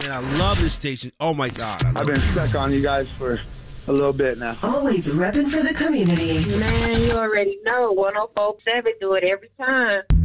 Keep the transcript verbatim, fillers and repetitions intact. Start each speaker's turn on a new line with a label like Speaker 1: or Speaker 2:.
Speaker 1: and I love this station. Oh, my God.
Speaker 2: I've been stuck on you guys for a little bit now.
Speaker 3: Always repping for the community.
Speaker 4: Man, you already know. one oh four point seven do it every time.